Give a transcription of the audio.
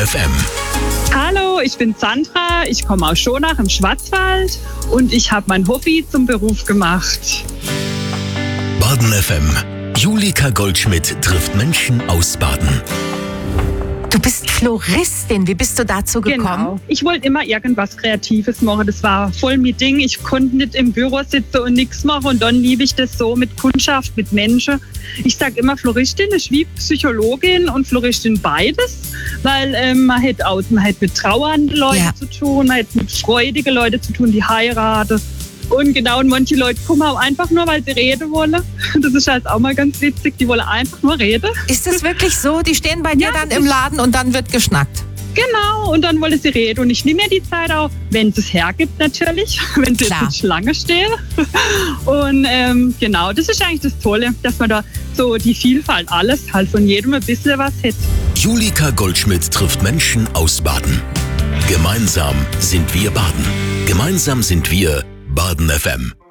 FM. Hallo, ich bin Sandra, ich komme aus Schonach im Schwarzwald und ich habe mein Hobby zum Beruf gemacht. Baden FM. Julika Goldschmidt trifft Menschen aus Baden. Du bist Floristin. Wie bist du dazu gekommen? Genau. Ich wollte immer irgendwas Kreatives machen. Das war voll mein Ding. Ich konnte nicht im Büro sitzen und nichts machen. Und dann liebe ich das so mit Kundschaft, mit Menschen. Ich sage immer, Floristin ist wie Psychologin und Floristin beides. Weil man hat mit trauernden Leuten zu tun, man hat mit freudigen Leuten zu tun, die heiraten. Und genau, und manche Leute kommen auch einfach nur, weil sie reden wollen. Das ist halt auch mal ganz witzig, die wollen einfach nur reden. Ist das wirklich so? Die stehen bei dir dann im Laden und dann wird geschnackt? Genau, und dann wollen sie reden. Und ich nehme mir die Zeit auch, wenn es hergibt natürlich, wenn sie jetzt in Schlange stehen. Und genau, das ist eigentlich das Tolle, dass man da so die Vielfalt, alles halt von jedem ein bisschen was hat. Julika Goldschmidt trifft Menschen aus Baden. Gemeinsam sind wir Baden. Gemeinsam sind wir Baden FM.